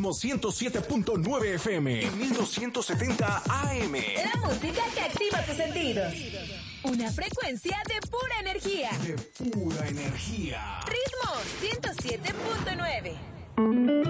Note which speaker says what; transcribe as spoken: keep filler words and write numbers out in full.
Speaker 1: Ritmo ciento siete punto nueve F M y mil doscientos setenta A M.
Speaker 2: La música que activa tus sentidos. Una frecuencia de pura energía.
Speaker 1: De pura energía.
Speaker 2: Ritmo ciento siete punto nueve.